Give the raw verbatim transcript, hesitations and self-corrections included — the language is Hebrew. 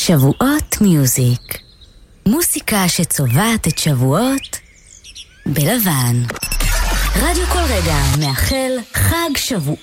שבועות מיוזיק. מוסיקה שצובעת את שבועות בלבן. רדיו כל רגע מאחל חג שבועות